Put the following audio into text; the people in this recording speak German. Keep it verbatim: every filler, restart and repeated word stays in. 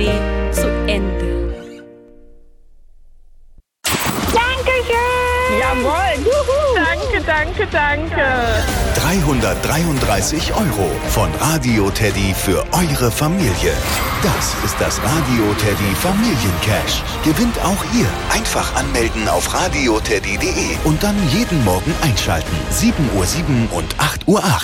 Schnee zu Ende. Jawohl, juhu. Danke, danke, danke. dreihundertdreiunddreißig Euro von Radio Teddy für eure Familie. Das ist das Radio Teddy Familiencash. Gewinnt auch ihr. Einfach anmelden auf radioteddy punkt de und dann jeden Morgen einschalten. sieben Uhr sieben und acht Uhr acht.